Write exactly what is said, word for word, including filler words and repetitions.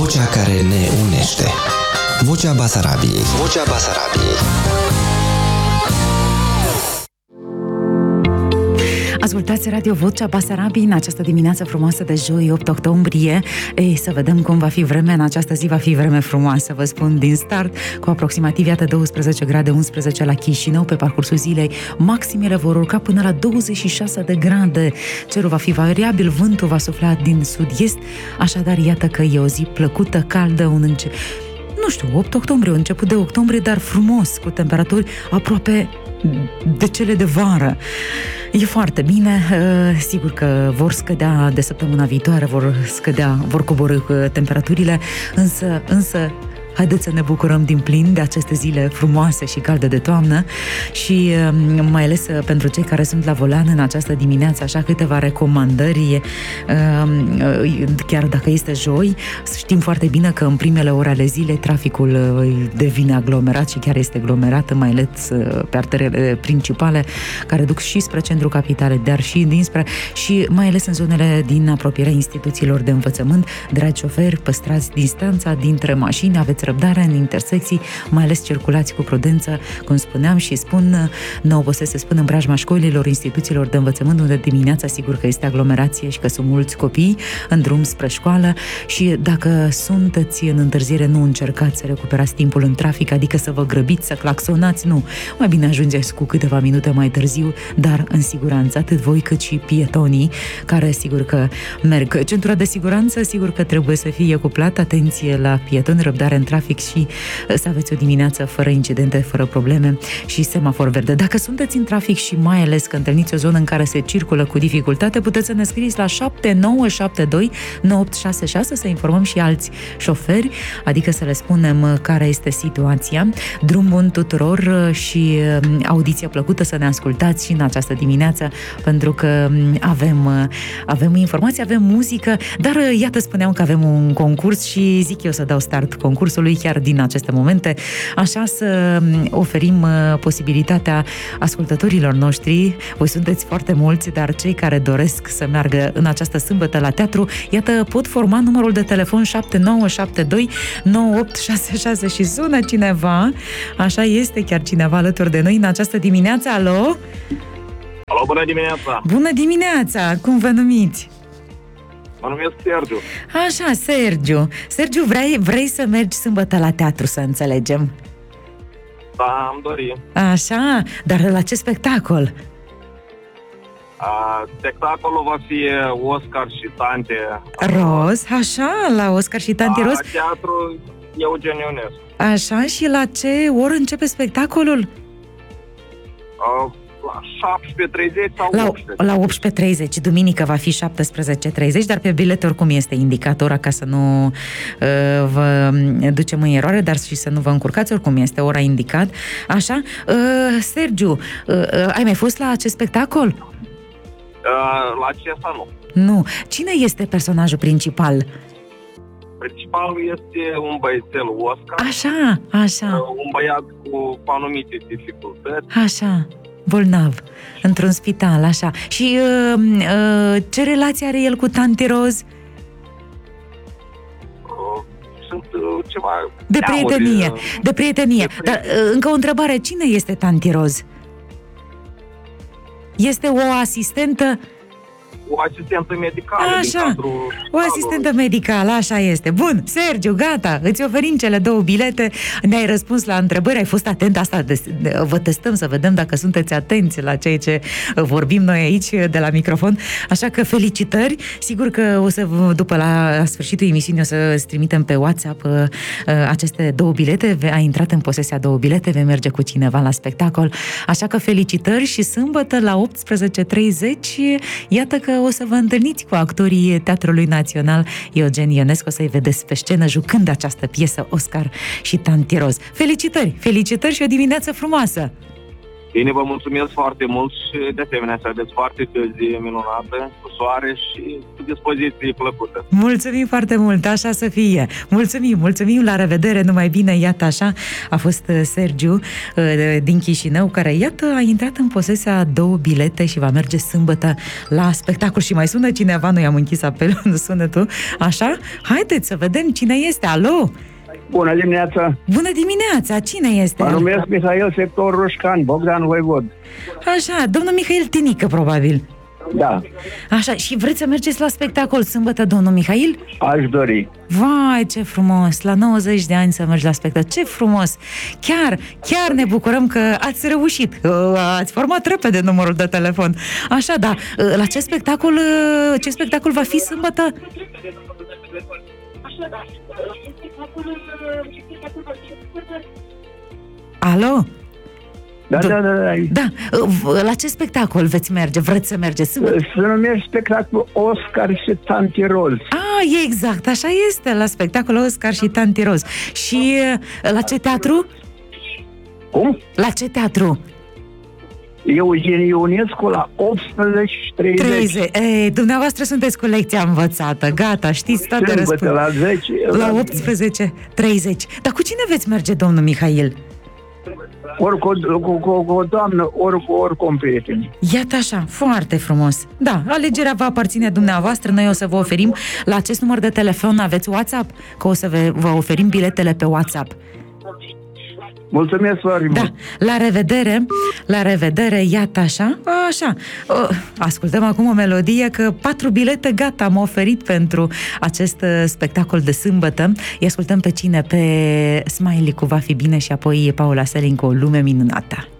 Vocea care ne unește. Vocea Basarabiei. Vocea Basarabiei. Ascultați Radio Vocea Basarabiei în această dimineață frumoasă de joi, opt octombrie. Ei, să vedem cum va fi vremea. În această zi va fi vreme frumoasă, vă spun din start, cu aproximativ, iată, douăsprezece grade, unsprezece la Chișinău. Pe parcursul zilei, maximele vor urca până la douăzeci și șase de grade. Cerul va fi variabil, vântul va sufla din sud-est, așadar, iată că e o zi plăcută, caldă, un înce... nu știu, opt octombrie, început de octombrie, dar frumos, cu temperaturi aproape de cele de vară. E foarte bine, sigur că vor scădea de săptămâna viitoare, vor scădea, vor coborî temperaturile, însă, însă haideți să ne bucurăm din plin de aceste zile frumoase și calde de toamnă și mai ales pentru cei care sunt la volan în această dimineață, așa câteva recomandări, chiar dacă este joi. Știm foarte bine că în primele ore ale zilei traficul devine aglomerat și chiar este aglomerat, mai ales pe arterele principale care duc și spre centrul capitalei, dar și dinspre și mai ales în zonele din apropierea instituțiilor de învățământ. Dragi șoferi, păstrați distanța dintre mașini, aveți răbdare în intersecții, mai ales circulați cu prudență, cum spuneam și spun, nu obosesc să spun, în preajma școlilor, instituțiilor de învățământ, unde dimineața sigur că este aglomerație și că sunt mulți copii în drum spre școală și dacă sunteți în întârziere, nu încercați să recuperați timpul în trafic, adică să vă grăbiți, să claxonați, nu. Mai bine ajungeți cu câteva minute mai târziu, dar în siguranță, atât voi cât și pietonii, care sigur că merg. Centura de siguranță, sigur că trebuie să fie cuplată, atenție la pietoni, răbdare în trafic și să aveți o dimineață fără incidente, fără probleme și semafor verde. Dacă sunteți în trafic și mai ales că întâlniți o zonă în care se circulă cu dificultate, puteți să ne scrieți la șapte nouă șapte doi nouă opt șase șase să informăm și alți șoferi, adică să le spunem care este situația. Drum bun tuturor și audiție plăcută, să ne ascultați și în această dimineață, pentru că avem, avem informații, avem muzică, dar iată, spuneam că avem un concurs și zic eu să dau start concursului chiar din aceste momente, așa să oferim posibilitatea ascultătorilor noștri. Voi sunteți foarte mulți, dar cei care doresc să meargă în această sâmbătă la teatru, iată, pot forma numărul de telefon șapte nouă șapte doi nouă opt șase șase și sună cineva, așa este, chiar cineva alături de noi în această dimineață. Alo? Alo, bună dimineața! Bună dimineața! Cum vă numiți? Mă numesc Sergiu. Așa, Sergiu. Sergiu, vrei, vrei să mergi sâmbătă la teatru, să înțelegem? Da, am dorit. Așa, dar la ce spectacol? A, spectacolul va fi Oscar și Tante Roz, așa, la Oscar și Tante Roz. La teatru Eugen Ionescu. Așa, și la ce oră începe spectacolul? A, la șaptesprezece treizeci sau la, optsprezece. La optsprezece treizeci, duminică va fi șaptesprezece treizeci, dar pe bilet oricum este indicat ora, ca să nu uh, vă ducem în eroare, dar și să nu vă încurcați, oricum este ora indicat. Așa, uh, Sergiu, uh, uh, ai mai fost la acest spectacol? Uh, la acesta nu. Nu. Cine este personajul principal? Principalul este un băiețel Oscar. Așa, așa. Uh, un băiat cu anumite dificultăți. Așa. Bolnav, într-un spital, așa. Și uh, uh, ce relație are el cu Tante Roz? Uh, sunt uh, ceva... De neamuri, prietenie, uh, de prietenie. de Dar uh, încă o întrebare, cine este Tante Roz? Este o asistentă... O asistentă medicală. Așa, o asistentă medicală, așa este. Bun, Sergiu, gata, îți oferim cele două bilete, ne-ai răspuns la întrebări, ai fost atent, asta de, de, vă testăm să vedem dacă sunteți atenți la ceea ce vorbim noi aici de la microfon, așa că felicitări, sigur că o să, după la sfârșitul emisiunii, o să îți trimitem pe WhatsApp uh, aceste două bilete, ai intrat în posesia două bilete, vei merge cu cineva la spectacol, așa că felicitări și sâmbătă la optsprezece treizeci, iată că o să vă întâlniți cu actorii Teatrului Național Eugen Ionescu, o să-i vedeți pe scenă jucând această piesă Oscar și Tante Roz. Felicitări! Felicitări și o dimineață frumoasă! Bine, vă mulțumesc foarte mult și de asemenea să aveți foarte zi minunată, cu soare și cu dispoziție plăcută. Mulțumim foarte mult, așa să fie. Mulțumim, mulțumim, la revedere, numai bine, iată așa. A fost Sergiu din Chișinău, care, iată, a intrat în posesia a două bilete și va merge sâmbătă la spectacol. Și mai sună cineva, nu i-am închis apelul, nu sună tu, așa? Haideți să vedem cine este, alo! Bună dimineața! Bună dimineața! Cine este? Mă numesc Mihail, sector Roșcan, Bogdan Voivod. Așa, domnul Mihail Tinică, probabil. Da, Așa, și vreți să mergeți la spectacol sâmbătă, domnul Mihail? aș dori. Vai, ce frumos! La nouăzeci de ani să mergi la spectacol. Ce frumos! Chiar, chiar ne bucurăm că ați reușit. Ați format repede numărul de telefon. Așa, da. La ce spectacol, ce spectacol va fi sâmbătă? Alo? Da, da, da, da. Da, la ce spectacol veți merge? Vreți să mergeți? Se numește spectacolul Oscar și Tanti Roz. Ah, e exact, așa este, la spectacolul Oscar și Tanti Roz. Și la ce teatru? Cum? La ce teatru? Eugen Ionescu la optsprezece și treizeci. treizeci. Ei, dumneavoastră sunteți cu lecția învățată, gata, știți toate Sâmbătă răspunsurile. la zece. La optsprezece treizeci. Dar cu cine veți merge, domnul Mihail? Ori cu, cu, cu, cu o doamnă, ori cu ori cu un prieten. Iată așa, foarte frumos. Da, alegerea va aparține dumneavoastră, noi o să vă oferim la acest număr de telefon, aveți WhatsApp? Că o să vă, vă oferim biletele pe WhatsApp. Mulțumesc foarte Da, mult. la revedere, la revedere, iată așa, așa. O, ascultăm acum o melodie, că patru bilete gata am oferit pentru acest spectacol de sâmbătă. Îi ascultăm pe cine? Pe Smiley cu Va fi bine și apoi Paula Selin cu O lume minunată.